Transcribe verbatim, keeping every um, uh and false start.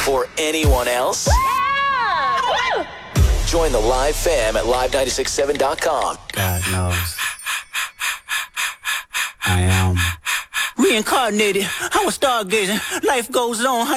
before anyone else? Yeah! Join the live fam at live nine six seven dot com. God knows. I am reincarnated. I was stargazing. Life goes on.